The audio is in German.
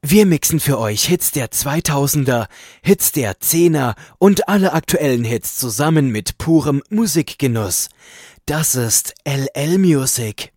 Wir mixen für euch Hits der 2000er, Hits der 10er und alle aktuellen Hits zusammen mit purem Musikgenuss. Das ist LL Music.